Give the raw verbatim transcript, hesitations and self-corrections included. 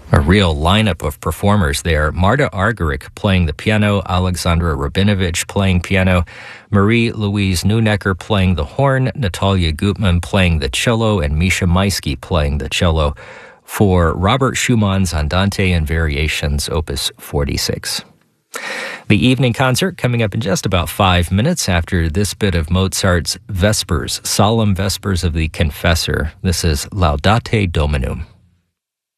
A real lineup of performers there. Marta Argerich playing the piano, Alexandra Rabinovich playing piano, Marie-Louise Neunecker playing the horn, Natalia Gutman playing the cello, and Misha Maisky playing the cello for Robert Schumann's Andante and Variations, Opus forty-six. The evening concert coming up in just about five minutes after this bit of Mozart's Vespers, Solemn Vespers of the Confessor. This is Laudate Dominum.